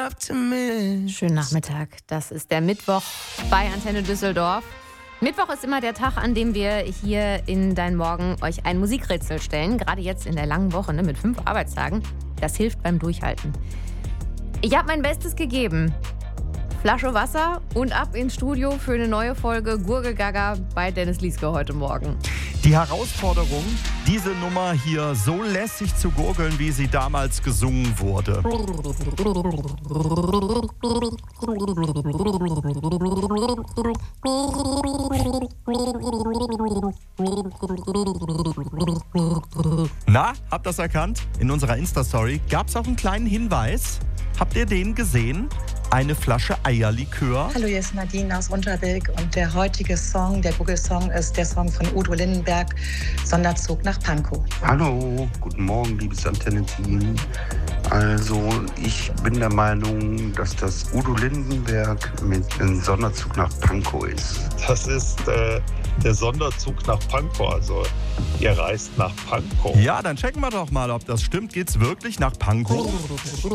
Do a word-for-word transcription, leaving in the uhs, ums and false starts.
enough to miss. Schönen Nachmittag. Das ist der Mittwoch bei Antenne Düsseldorf. Mittwoch ist immer der Tag, an dem wir hier in Dein Morgen euch ein Musikrätsel stellen. Gerade jetzt in der langen Woche, ne, mit fünf Arbeitstagen. Das hilft beim Durchhalten. Ich habe mein Bestes gegeben. Flasche Wasser und ab ins Studio für eine neue Folge Gurgelgaga bei Dennis Lieske heute Morgen. Die Herausforderung, diese Nummer hier so lässig zu gurgeln, wie sie damals gesungen wurde. Na, habt ihr das erkannt? In unserer Insta-Story gab es auch einen kleinen Hinweis. Habt ihr den gesehen? Eine Flasche Eierlikör. Hallo, hier ist Nadine aus Unterbilk und der heutige Song, der Google-Song, ist der Song von Udo Lindenberg, Sonderzug nach Pankow. Hallo, guten Morgen, liebes Antenne-Team. Also, ich bin der Meinung, dass das Udo Lindenberg mit einem Sonderzug nach Pankow ist. Das ist äh, der Sonderzug nach Pankow, also ihr reist nach Pankow. Ja, dann checken wir doch mal, ob das stimmt. Geht's wirklich nach Pankow?